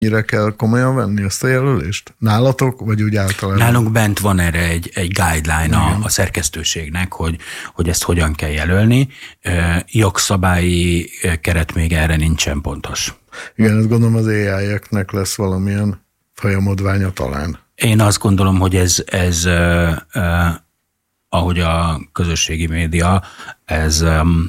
Mennyire kell komolyan venni ezt a jelölést? Nálatok, vagy úgy általában? Nálunk bent van erre egy guideline a szerkesztőségnek, hogy ezt hogyan kell jelölni. Jogszabályi keret még erre nincsen pontos. Igen, ezt gondolom az AI-eknek lesz valamilyen folyamodványa talán. Én azt gondolom, hogy ez ahogy a közösségi média, ez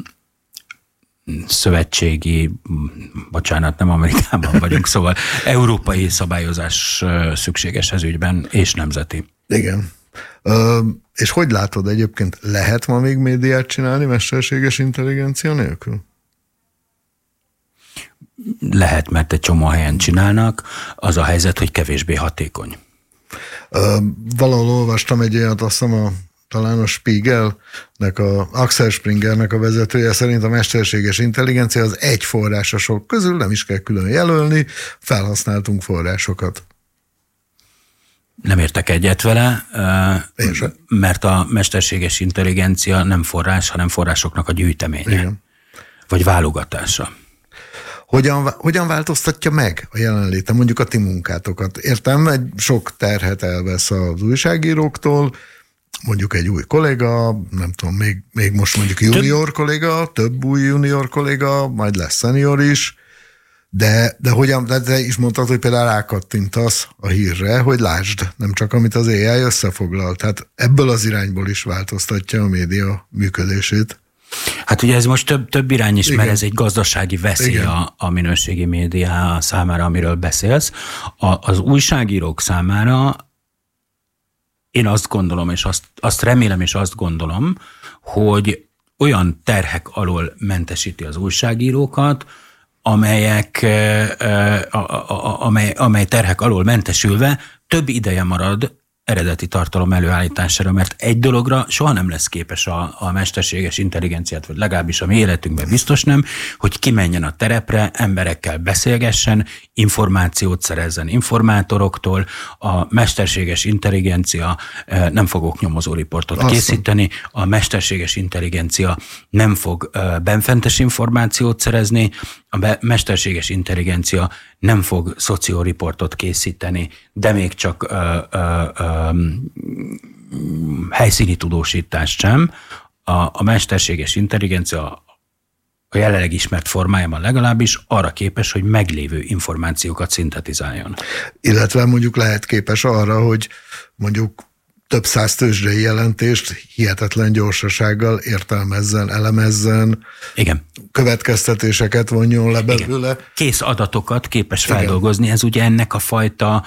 szövetségi, bocsánat, nem Amerikában vagyunk, szóval európai szabályozás szükséges ez ügyben, és nemzeti. Igen. És hogy látod egyébként, lehet ma még médiát csinálni mesterséges intelligencia nélkül? Lehet, mert egy csomó helyen csinálnak, az a helyzet, hogy kevésbé hatékony. Valahol olvastam egy ilyet, azt hiszem talán a Spiegelnek, Axel Springernek a vezetője szerint a mesterséges intelligencia az egy forrás a sok közül, nem is kell külön jelölni, felhasználtunk forrásokat. Nem értek egyet vele, mert a mesterséges intelligencia nem forrás, hanem forrásoknak a gyűjteménye. Igen. Vagy válogatása. Hogyan változtatja meg a jelenléte, mondjuk a ti munkátokat? Értem, egy sok terhet elvesz az újságíróktól, mondjuk egy új kolléga, nem tudom, még most mondjuk junior kolléga, több új junior kolléga, majd lesz senior is, de hogyan, te is mondtad, hogy például rákattintasz a hírre, hogy lásd, nem csak amit az AI összefoglal, tehát ebből az irányból is változtatja a média működését. Hát ugye ez most több irány is, mert ez egy gazdasági veszély a minőségi média számára, amiről beszélsz. Az újságírók számára én azt gondolom, és azt remélem, és azt gondolom, hogy olyan terhek alól mentesíti az újságírókat, amely terhek alól mentesülve több ideje marad eredeti tartalom előállítására, mert egy dologra soha nem lesz képes a mesterséges intelligenciát, vagy legalábbis a mi életünkben biztos nem, hogy kimenjen a terepre, emberekkel beszélgessen, információt szerezzen informátoroktól. A mesterséges intelligencia nem fog oknyomozó riportot készíteni, a mesterséges intelligencia nem fog benfentes információt szerezni, a mesterséges intelligencia nem fog szocioriportot készíteni, de még csak helyszíni tudósítást sem. A mesterséges intelligencia a jelenleg ismert formájában legalábbis arra képes, hogy meglévő információkat szintetizáljon. Illetve mondjuk lehet képes arra, hogy mondjuk több száz tőzsdei jelentést hihetetlen gyorsasággal értelmezzen, elemezzen, igen, következtetéseket vonjon le belőle. Igen. Kész adatokat képes feldolgozni, ez ugye ennek a fajta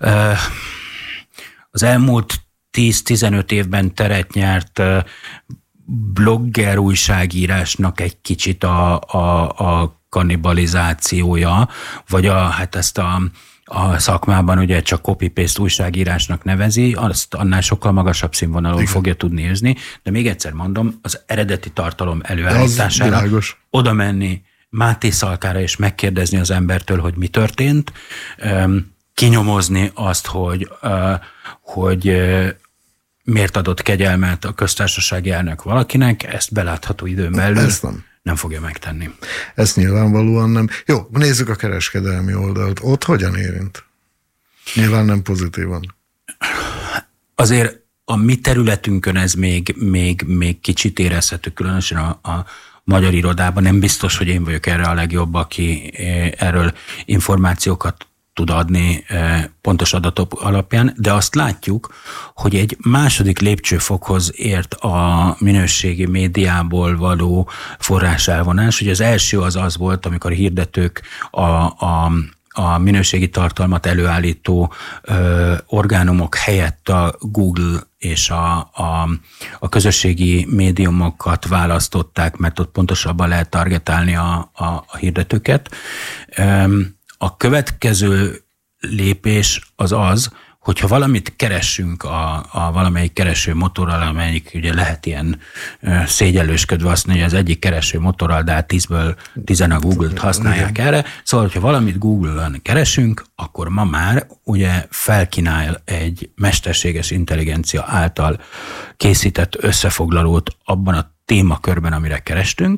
az elmúlt 10-15 évben teret nyert blogger újságírásnak egy kicsit a kannibalizációja, vagy ezt a szakmában ugye csak copy-paste újságírásnak nevezi, azt annál sokkal magasabb színvonalon fogja tudni űzni, de még egyszer mondom, az eredeti tartalom előállítására oda menni Máté Szalkára és megkérdezni az embertől, hogy mi történt, kinyomozni azt, hogy miért adott kegyelmet a köztársasági elnök valakinek, ezt belátható időn belül nem fogja megtenni. Ezt nyilvánvalóan nem. Jó, nézzük a kereskedelmi oldalt. Ott hogyan érint? Nyilván nem pozitívan. Azért a mi területünkön ez még kicsit érezhető, különösen a magyar irodában. Nem biztos, hogy én vagyok erre a legjobb, aki erről információkat tud adni pontos adatok alapján, de azt látjuk, hogy egy második lépcsőfokhoz ért a minőségi médiából való forráselvonás. Ugye az első az volt, amikor a hirdetők a minőségi tartalmat előállító orgánumok helyett a Google és a közösségi médiumokat választották, mert ott pontosabban lehet targetálni a hirdetőket. A következő lépés az, hogyha valamit keressünk a valamelyik kereső motorral, amelyik ugye lehet ilyen szégyellősködve azt mondja, hogy az egyik kereső motorral, de hát 10-ből 10 a Google-t használják erre. Szóval, hogyha valamit Google-on keresünk, akkor ma már ugye felkínál egy mesterséges intelligencia által készített összefoglalót abban a témakörben, amire kerestünk,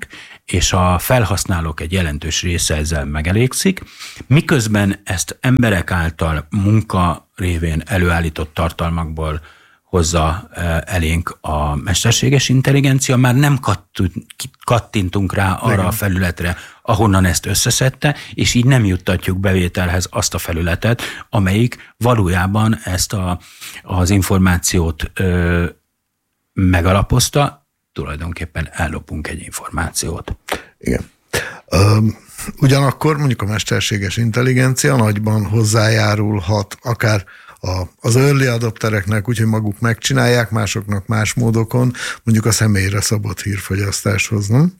és a felhasználók egy jelentős része ezzel megelégszik, miközben ezt emberek által munka révén előállított tartalmakból hozza elénk a mesterséges intelligencia, már nem kattintunk rá arra a felületre, ahonnan ezt összeszedte, és így nem juttatjuk bevételhez azt a felületet, amelyik valójában ezt az információt megalapozta, tulajdonképpen ellopunk egy információt. Igen. Ugyanakkor mondjuk a mesterséges intelligencia nagyban hozzájárulhat akár az early adoptereknek, úgyhogy maguk megcsinálják, másoknak más módokon, mondjuk a személyre szabott hírfogyasztáshoz, nem?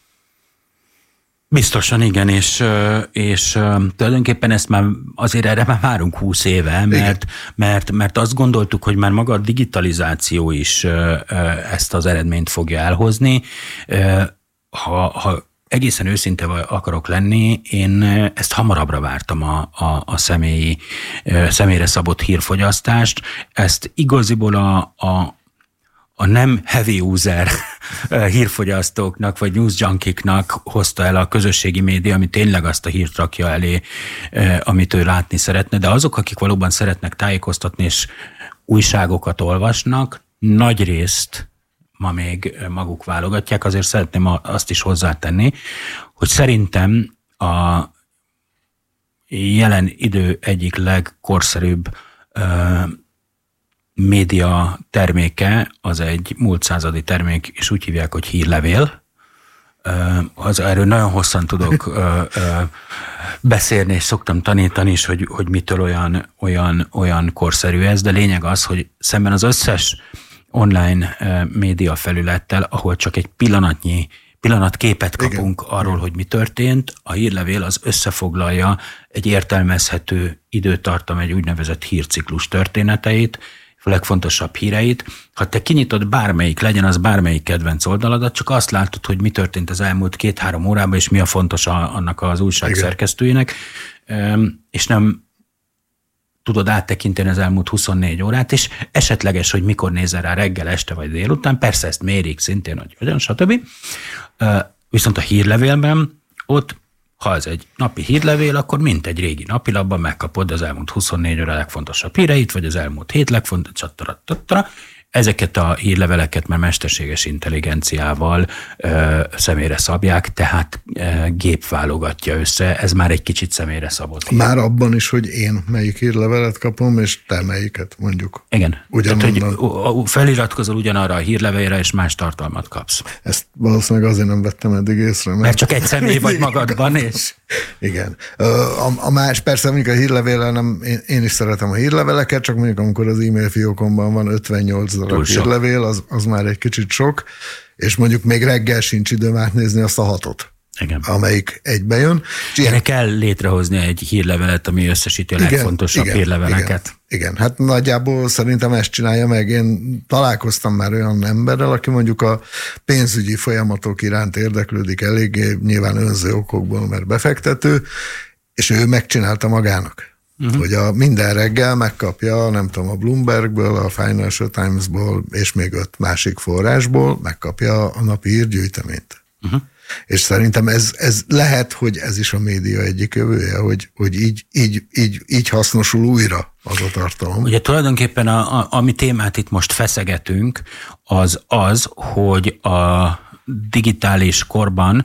Biztosan igen, és tulajdonképpen ezt már azért erre már várunk 20 éve, mert azt gondoltuk, hogy már maga a digitalizáció is ezt az eredményt fogja elhozni. Ha egészen őszinte akarok lenni, én ezt hamarabbra vártam a személyre szabott hírfogyasztást. Ezt igaziból a nem heavy user hírfogyasztóknak vagy news junkiknak hozta el a közösségi média, ami tényleg azt a hírt rakja elé, amit ő látni szeretne, de azok, akik valóban szeretnek tájékoztatni és újságokat olvasnak, nagy részt ma még maguk válogatják, azért szeretném azt is hozzátenni, hogy szerintem a jelen idő egyik legkorszerűbb média terméke, az egy múlt századi termék, és úgy hívják, hogy hírlevél. Erről nagyon hosszan tudok beszélni, és szoktam tanítani is, hogy mitől olyan korszerű ez, de lényeg az, hogy szemben az összes online média felülettel, ahol csak egy pillanatképet kapunk arról, hogy mi történt, a hírlevél az összefoglalja egy értelmezhető időtartam, egy úgynevezett hírciklus történeteit, a legfontosabb híreit. Ha te kinyitod bármelyik, legyen az bármelyik kedvenc oldaladat, csak azt látod, hogy mi történt az elmúlt 2-3 órában, és mi a fontos annak az újság szerkesztőjének, és nem tudod áttekinteni az elmúlt 24 órát, és esetleges, hogy mikor nézel rá reggel, este vagy délután, persze ezt mérik szintén, hogy hogyan, stb. Viszont a hírlevélben ott, ha ez egy napi hírlevél, akkor mint egy régi napilapban megkapod az elmúlt 24 óra legfontosabb híreit, vagy az elmúlt hét legfontosabb, Ezeket a hírleveleket már mesterséges intelligenciával személyre szabják, tehát gép válogatja össze, ez már egy kicsit személyre szabott. Már abban is, hogy én melyik hírlevelet kapom, és te melyiket mondjuk. Igen, tehát, hogy feliratkozol ugyanarra a hírlevélre, és más tartalmat kapsz. Ezt valószínűleg azért nem vettem eddig észre. Mert csak egy személy vagy magadban, és... Igen. A más, persze mondjuk a hírlevéllel nem, én is szeretem a hírleveleket, csak mondjuk amikor az e-mail fiókomban van 58 darab hírlevél, az már egy kicsit sok, és mondjuk még reggel sincs időm átnézni azt a 6-ot. Igen. Amelyik egybe jön. Ennek kell létrehozni egy hírlevelet, ami összesíti a legfontosabb hírleveleket. Igen, hát nagyjából szerintem ezt csinálja meg. Én találkoztam már olyan emberrel, aki mondjuk a pénzügyi folyamatok iránt érdeklődik eléggé, nyilván önző okokból, mert befektető, és ő megcsinálta magának. Hogy minden reggel megkapja, nem tudom, a Bloombergből, a Financial Timesból, és még 5 másik forrásból megkapja a napi hírgyűjteményt. És szerintem ez lehet, hogy ez is a média egyik jövője, hogy így hasznosul újra az a tartalom. Ugye tulajdonképpen a mi témát itt most feszegetünk, az, hogy a digitális korban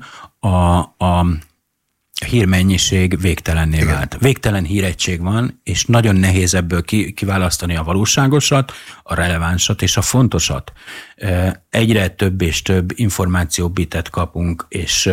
a hírmennyiség végtelenné vált. Végtelen híregység van, és nagyon nehéz ebből kiválasztani a valóságosat, a relevánsat és a fontosat. Egyre több és több információbitet kapunk, és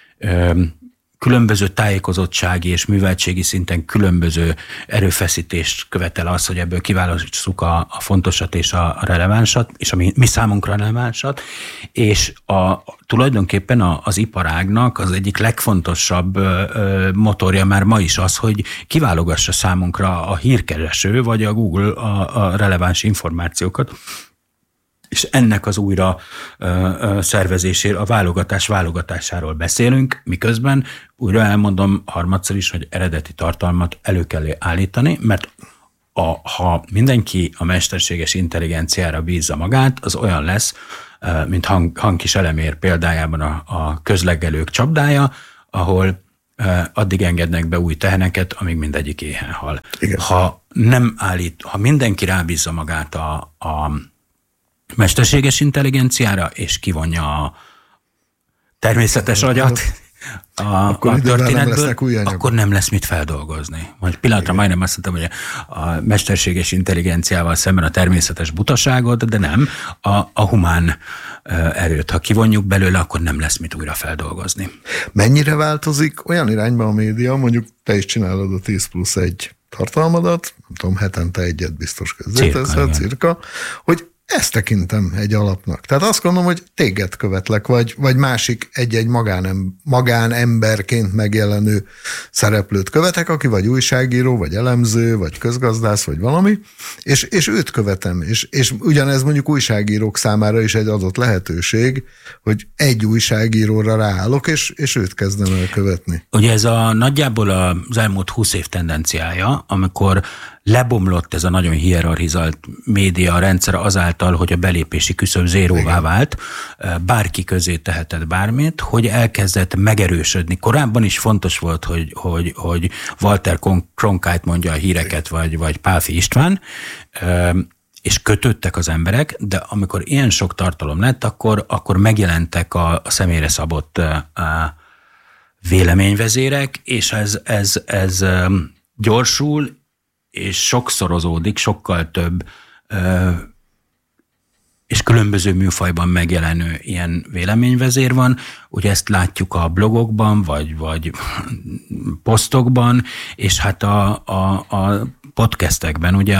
különböző tájékozottsági és műveltségi szinten különböző erőfeszítést követel az, hogy ebből kiválasztjuk a fontosat és a relevánsat, és a mi számunkra relevánsat, és tulajdonképpen az iparágnak az egyik legfontosabb motorja már ma is az, hogy kiválogassa számunkra a hírkereső vagy a Google a releváns információkat, és ennek az újra szervezéséről, a válogatásáról beszélünk, miközben újra elmondom harmadszor is, hogy eredeti tartalmat elő kell állítani, mert ha mindenki a mesterséges intelligenciára bízza magát, az olyan lesz, mint Hankis Elemér példájában a közlegelők csapdája, ahol addig engednek be új teheneket, amíg mindegyik éhen hal. Igen. Ha mindenki rábízza magát a mesterséges intelligenciára, és kivonja a természetes agyat a történetből, akkor nem lesz mit feldolgozni. Most pillanatra majdnem azt mondtam, hogy a mesterséges intelligenciával szemben a természetes butaságot, de nem, a humán erőt. Ha kivonjuk belőle, akkor nem lesz mit újra feldolgozni. Mennyire változik olyan irányba a média, mondjuk te is csinálod a 10+1 tartalmadat, nem tudom, hetente egyet biztos közzéteszed, cirka, hogy ezt tekintem egy alapnak. Tehát azt gondolom, hogy téged követlek, vagy másik egy magánemberként megjelenő szereplőt követek, aki vagy újságíró, vagy elemző, vagy közgazdász, vagy valami, és őt követem. És ugyanez mondjuk újságírók számára is egy adott lehetőség, hogy egy újságíróra ráállok, és őt kezdem el követni. Ugye ez nagyjából az elmúlt 20 év tendenciája, amikor lebomlott ez a nagyon hierarchizált média rendszer azáltal, hogy a belépési küszöb zéróvá vált, bárki közé tehetett bármit, hogy elkezdett megerősödni. Korábban is fontos volt, hogy Walter Cronkite mondja a híreket, vagy Pálfi István, és kötöttek az emberek, de amikor ilyen sok tartalom lett, akkor megjelentek a személyre szabott véleményvezérek, és ez gyorsul, és sokszorozódik, sokkal több és különböző műfajban megjelenő ilyen véleményvezér van. Ugye ezt látjuk a blogokban, vagy posztokban, és hát a podcastekben. Ugye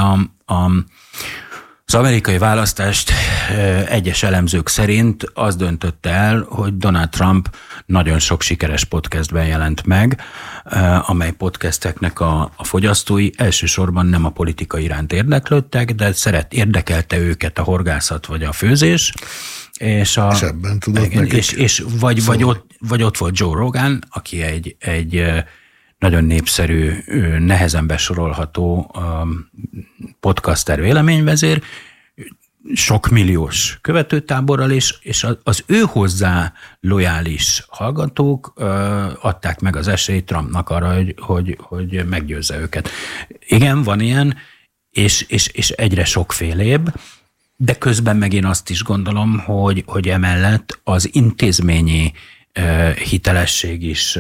az amerikai választást egyes elemzők szerint az döntötte el, hogy Donald Trump nagyon sok sikeres podcastben jelent meg, amely podcasteknek a fogyasztói elsősorban nem a politika iránt érdeklődtek, de érdekelte őket a horgászat vagy a főzés. És ebben tudott nekik. Vagy ott volt Joe Rogan, aki egy nagyon népszerű, nehezen besorolható podcaster véleményvezér, sok milliós követőtáborral is, és az ő hozzá lojális hallgatók adták meg az esélyt Trumpnak arra, hogy meggyőzze őket. Igen, van ilyen, és egyre sokfélébb, de közben meg én azt is gondolom, hogy emellett az intézményi hitelesség is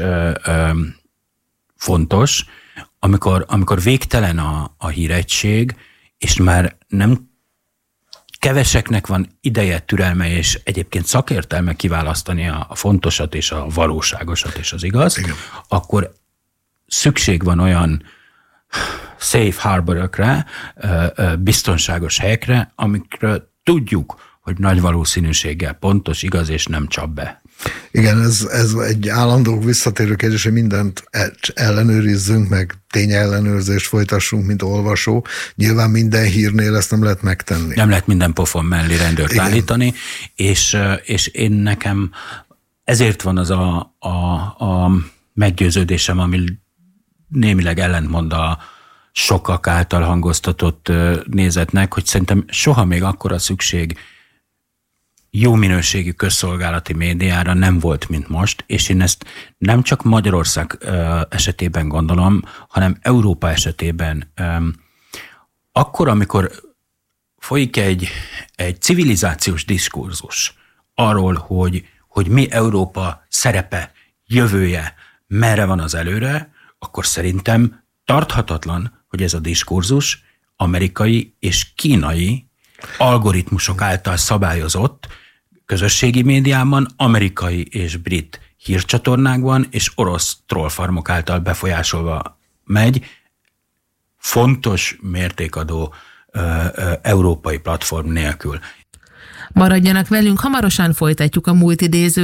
fontos, amikor végtelen a híregység, és már nem keveseknek van ideje, türelme, és egyébként szakértelme kiválasztani a fontosat, és a valóságosat, és az igaz, igen, akkor szükség van olyan safe harbor-ökre, biztonságos helyekre, amikről tudjuk, hogy nagy valószínűséggel pontos, igaz, és nem csap be. Igen, ez egy állandó visszatérő kérdés, hogy mindent ellenőrizzünk, meg tényellenőrzést folytassunk, mint olvasó. Nyilván minden hírnél ezt nem lehet megtenni. Nem lehet minden pofon mellé rendőrt állítani, és én nekem ezért van az a meggyőződésem, ami némileg ellentmond a sokak által hangoztatott nézetnek, hogy szerintem soha még akkora szükség jó minőségű közszolgálati médiára nem volt, mint most, és én ezt nem csak Magyarország esetében gondolom, hanem Európa esetében. Akkor, amikor folyik egy civilizációs diskurzus arról, hogy mi Európa szerepe, jövője, merre van az előre, akkor szerintem tarthatatlan, hogy ez a diskurzus amerikai és kínai algoritmusok által szabályozott közösségi médiában, amerikai és brit hírcsatornákban és orosz trollfarmok által befolyásolva megy, fontos mértékadó európai platform nélkül. Maradjanak velünk, hamarosan folytatjuk a múlt idéző